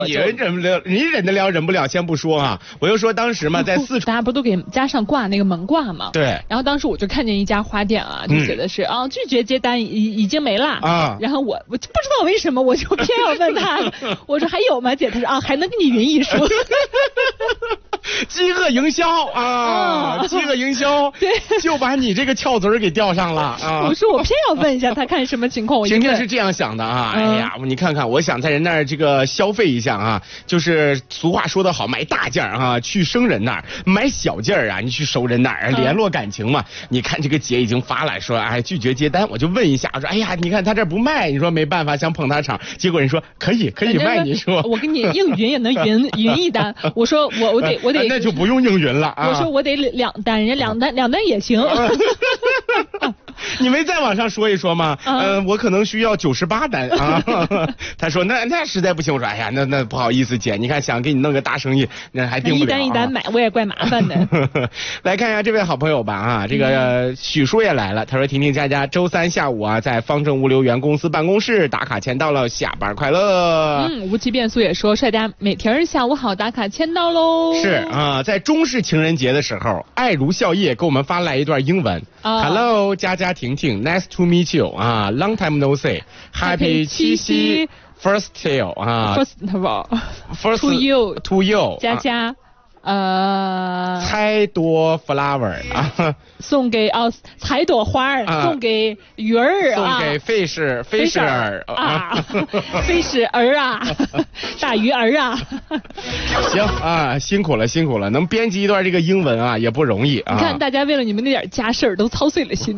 你忍不了，你忍得了忍不了先不说啊，我就说当时嘛在四川， 大家不都给家上挂那个门挂吗？ 对。 然后当时我就看见一家花店啊，就写的是拒绝接单已经没了啊。然后我就不知道为什么，我就偏要问他，我说还有吗姐？他说还能给你匀一数。 饥饿营销啊，饥饿营销，对，就把你这个翘嘴给钓上了啊！ 我说我偏要问一下他看什么情况。 晴晴是这样想的啊，哎呀，你看看，我想在人那儿这个消费一下啊，就是俗话说得好，买大件啊去生人那儿，买小件啊你去熟人那儿联络感情嘛。你看这个姐已经发了说，哎拒绝接单，我就问一下，我说哎呀，你看他这不卖，你说没办法想捧他场，结果人说可以卖，你说我跟你硬匀也能匀一单，我说我得。 那就不用硬匀了啊！ 我说我得两单，人家两单也行。 你没在网上说一说吗？我可能需要98单啊。他说那实在不行，我说哎呀，那不好意思姐，你看想给你弄个大生意，那还定不了。 一单一单买，我也怪麻烦的。 来看一下这位好朋友吧啊，这个许叔也来了，他说婷婷佳佳周3下午啊，在方正物流园公司办公室打卡签到了，下班快乐。 无期变速也说帅家美婷下午好，打卡签到喽。 是啊，在中式情人节的时候，爱如笑夜给我们发来一段英文。Hello， 佳佳婷婷 ，Nice to meet you 啊 ，Long time no see，Happy 七夕 ，First tale 啊 ，First to you， 佳佳， 采朵 flower 啊， 送给采朵花送给鱼儿送给飞士儿啊，飞士儿啊，大鱼儿啊。 行啊，辛苦了，能编辑一段这个英文啊也不容易啊。 你看大家为了你们那点家事儿都操碎了心。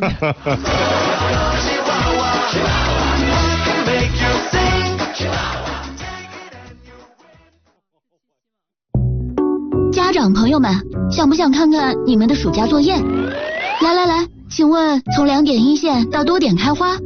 家长朋友们，想不想看看你们的暑假作业？来，请问从2点1线到多点开花